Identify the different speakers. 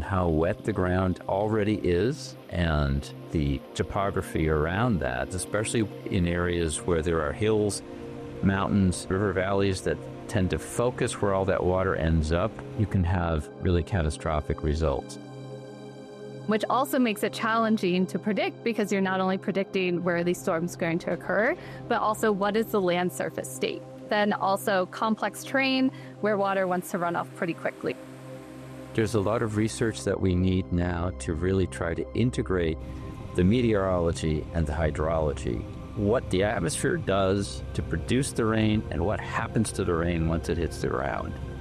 Speaker 1: how wet the ground already is and the topography around that, especially in areas where there are hills, mountains, river valleys that tend to focus where all that water ends up, you can have really catastrophic results.
Speaker 2: Which also makes it challenging to predict because you're not only predicting where these storms are going to occur, but also what is the land surface state. Then also complex terrain where water wants to run off pretty quickly.
Speaker 1: There's a lot of research that we need now to really try to integrate the meteorology and the hydrology, what the atmosphere does to produce the rain and what happens to the rain once it hits the ground.